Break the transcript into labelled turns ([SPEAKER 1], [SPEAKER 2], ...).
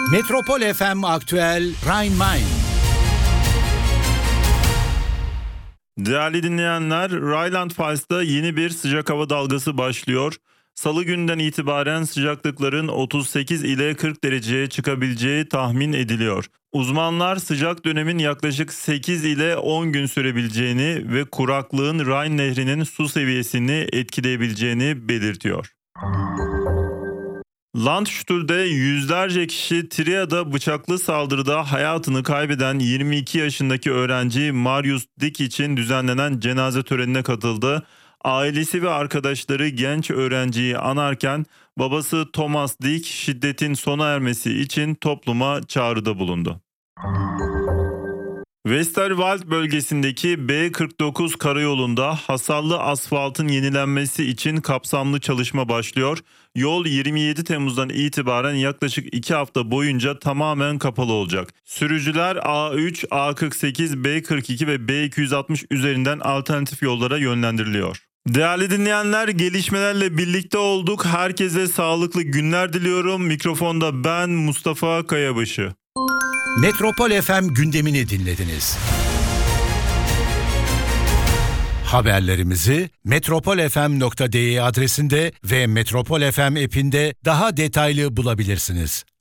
[SPEAKER 1] Metropol FM Aktüel Rhein-Main.
[SPEAKER 2] Değerli dinleyenler, Rheinland-Pfalz'da yeni bir sıcak hava dalgası başlıyor. Salı günden itibaren sıcaklıkların 38 ile 40 dereceye çıkabileceği tahmin ediliyor. Uzmanlar sıcak dönemin yaklaşık 8 ile 10 gün sürebileceğini ve kuraklığın Rhine Nehri'nin su seviyesini etkileyebileceğini belirtiyor. Landstut'te yüzlerce kişi Tria'da bıçaklı saldırıda hayatını kaybeden 22 yaşındaki öğrenci Marius Dick için düzenlenen cenaze törenine katıldı. Ailesi ve arkadaşları genç öğrenciyi anarken babası Thomas Dick şiddetin sona ermesi için topluma çağrıda bulundu. Westerwald bölgesindeki B49 karayolunda hasarlı asfaltın yenilenmesi için kapsamlı çalışma başlıyor. Yol 27 Temmuz'dan itibaren yaklaşık 2 hafta boyunca tamamen kapalı olacak. Sürücüler A3, A48, B42 ve B260 üzerinden alternatif yollara yönlendiriliyor. Değerli dinleyenler, gelişmelerle birlikte olduk. Herkese sağlıklı günler diliyorum. Mikrofonda ben Mustafa Kayabaşı.
[SPEAKER 1] Metropol FM gündemini dinlediniz. Haberlerimizi metropolfm.de adresinde ve Metropol FM app'inde daha detaylı bulabilirsiniz.